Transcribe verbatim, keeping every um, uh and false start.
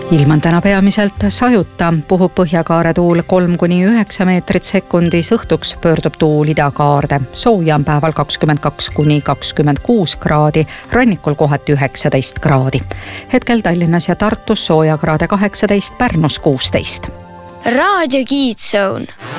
ilm on täna peamiselt sajuta, puhub põhjakaare tuul kolm kuni üheksa meetrit sekundis, õhtuks pöördub tuul idakaarde. Sooja on päeval kakskümmend kaks kuni kakskümmend kuus kraadi, rannikul kohati üheksateist kraadi. Hetkel Tallinnas ja Tartus sooja kraade kaheksateist, Pärnus kuusteist. Raadio Kiidsoon.